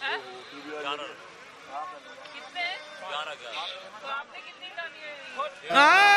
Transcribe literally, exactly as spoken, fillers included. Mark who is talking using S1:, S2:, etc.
S1: कितने?
S2: ग्यारह ग्यारह।
S1: तो आपने कितनी डाली है?
S3: हाँ